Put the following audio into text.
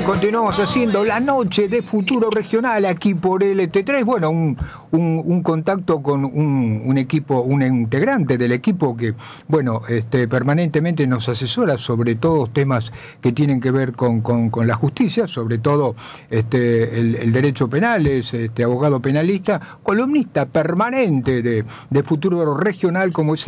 Continuamos haciendo la noche de Futuro Regional aquí por LT3. Bueno, un contacto con un equipo, un integrante del equipo que, bueno, permanentemente nos asesora sobre todos temas que tienen que ver con la justicia, sobre todo el derecho penal, es abogado penalista, columnista permanente de Futuro Regional, como es